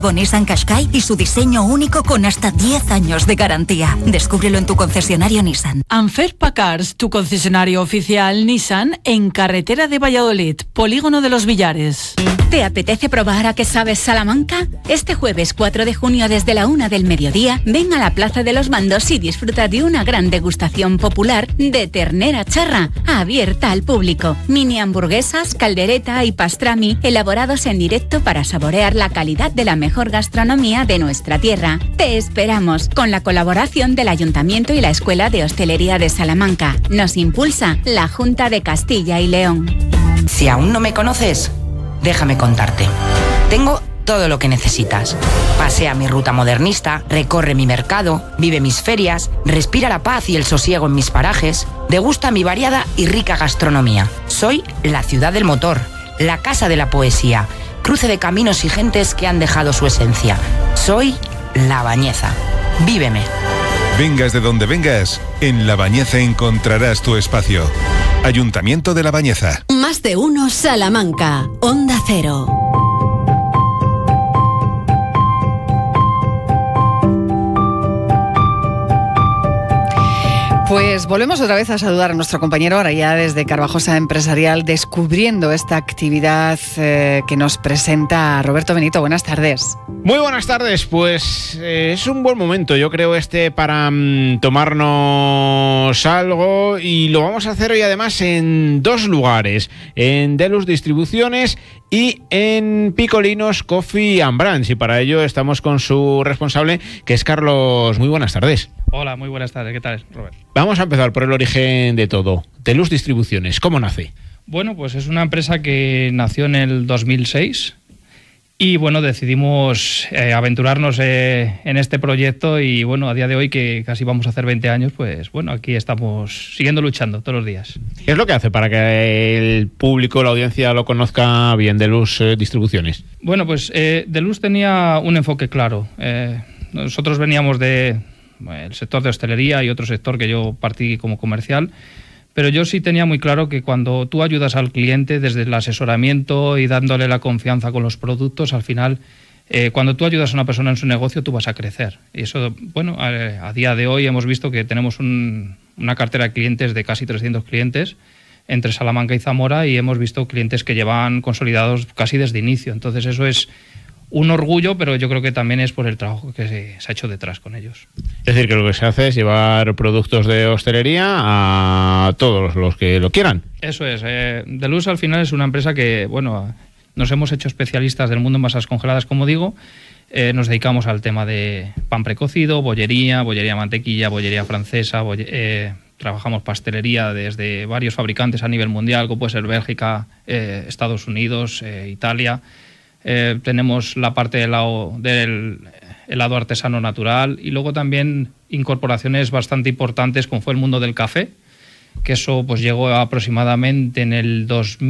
Nissan Qashqai y su diseño único con hasta 10 años de garantía. Descúbrelo en tu concesionario Nissan. Anferpa Cars, tu concesionario oficial Nissan en carretera de Valladolid, Polígono de los Villares. ¿Te apetece probar a qué sabes Salamanca? Este jueves 4 de junio desde la 1 del mediodía, ven a la Plaza de los Mandos y disfruta de una gran degustación popular de ternera charra, abierta al público. Mini hamburguesas, caldereta y pastrami elaborados en directo para saborear la calidad de la mejor gastronomía de nuestra tierra. Te esperamos con la colaboración del Ayuntamiento y la Escuela de Hostelería de Salamanca. Nos impulsa la Junta de Castilla y León. Si aún no me conoces, déjame contarte. Tengo todo lo que necesitas. Pasea mi ruta modernista, recorre mi mercado, vive mis ferias, respira la paz y el sosiego en mis parajes, degusta mi variada y rica gastronomía. Soy la ciudad del motor, la casa de la poesía, cruce de caminos y gentes que han dejado su esencia. Soy La Bañeza. Víveme. Vengas de donde vengas, en La Bañeza encontrarás tu espacio. Ayuntamiento de La Bañeza. Más de uno Salamanca. Onda Cero. Pues volvemos otra vez a saludar a nuestro compañero ahora ya desde Carvajosa Empresarial, descubriendo esta actividad que nos presenta Roberto Benito. Buenas tardes. Muy buenas tardes, pues es un buen momento, yo creo, para tomarnos algo, y lo vamos a hacer hoy además en dos lugares, en Delus Distribuciones y en Picolinos Coffee and Brands, y para ello estamos con su responsable, que es Carlos. Muy buenas tardes. Hola, muy buenas tardes. ¿Qué tal, Robert? Vamos a empezar por el origen de todo. Delus Distribuciones, ¿cómo nace? Bueno, pues es una empresa que nació en el 2006 y, bueno, decidimos aventurarnos en este proyecto y, bueno, a día de hoy, que casi vamos a hacer 20 años, pues, bueno, aquí estamos siguiendo luchando todos los días. ¿Qué es lo que hace para que el público, la audiencia, lo conozca bien, Delus Distribuciones? Bueno, pues Delus tenía un enfoque claro. Nosotros veníamos del sector de hostelería y otro sector que yo partí como comercial, pero yo sí tenía muy claro que cuando tú ayudas al cliente desde el asesoramiento y dándole la confianza con los productos, al final, cuando tú ayudas a una persona en su negocio, tú vas a crecer. Y eso, bueno, a día de hoy hemos visto que tenemos una cartera de clientes de casi 300 clientes entre Salamanca y Zamora, y hemos visto clientes que llevan consolidados casi desde inicio. Entonces eso es un orgullo, pero yo creo que también es por el trabajo que se ha hecho detrás con ellos. Es decir, que lo que se hace es llevar productos de hostelería a todos los que lo quieran. Eso es. Delus al final es una empresa que, bueno, nos hemos hecho especialistas del mundo en masas congeladas, como digo. Nos dedicamos al tema de pan precocido, bollería mantequilla, bollería francesa, trabajamos pastelería desde varios fabricantes a nivel mundial, como puede ser Bélgica, Estados Unidos, Italia. Tenemos la parte del helado artesano natural, y luego también incorporaciones bastante importantes como fue el mundo del café, que eso pues llegó aproximadamente en el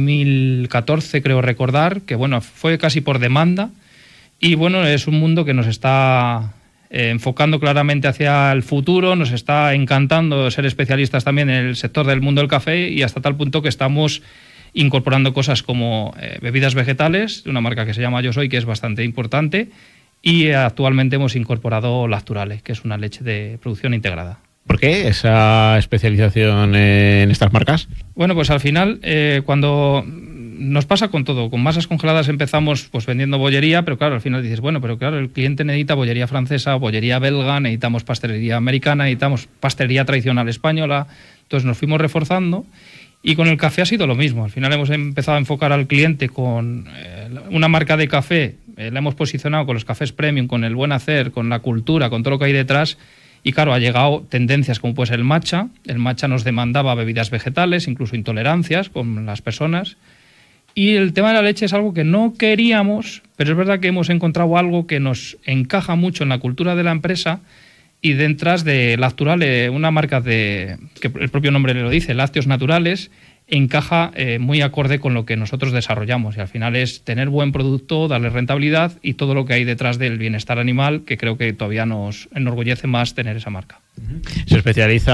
2014, creo recordar, que bueno, fue casi por demanda, y bueno, es un mundo que nos está enfocando claramente hacia el futuro, nos está encantando ser especialistas también en el sector del mundo del café, y hasta tal punto que estamos incorporando cosas como bebidas vegetales de una marca que se llama Yo Soy, que es bastante importante, y actualmente hemos incorporado Lacturale, que es una leche de producción integrada. ¿Por qué esa especialización en estas marcas? Bueno, pues al final, cuando nos pasa con todo, con masas congeladas empezamos pues vendiendo bollería, pero claro, al final dices, bueno, pero claro, el cliente necesita bollería francesa, bollería belga, necesitamos pastelería americana, necesitamos pastelería tradicional española. Entonces nos fuimos reforzando. Y con el café ha sido lo mismo. Al final hemos empezado a enfocar al cliente con una marca de café, la hemos posicionado con los cafés premium, con el buen hacer, con la cultura, con todo lo que hay detrás. Y claro, ha llegado tendencias como pues el matcha. El matcha nos demandaba bebidas vegetales, incluso intolerancias con las personas. Y el tema de la leche es algo que no queríamos, pero es verdad que hemos encontrado algo que nos encaja mucho en la cultura de la empresa. Y detrás de Lacturale, una marca que el propio nombre le lo dice, lácteos naturales, encaja muy acorde con lo que nosotros desarrollamos. Y al final es tener buen producto, darle rentabilidad y todo lo que hay detrás del bienestar animal, que creo que todavía nos enorgullece más tener esa marca. Se especializa